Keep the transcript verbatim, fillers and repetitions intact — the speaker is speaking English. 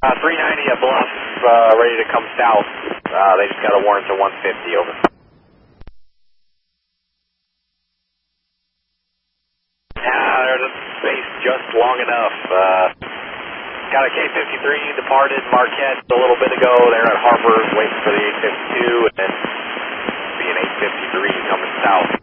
Uh, three ninety at Bluff, uh, ready to come south. Uh, they just got a warrant to one fifty, over. Yeah, there's a space just long enough. Uh, got a K fifty-three departed Marquette a little bit ago. They're at Harbor waiting for the eight fifty-two, and then be an eight fifty-three coming south.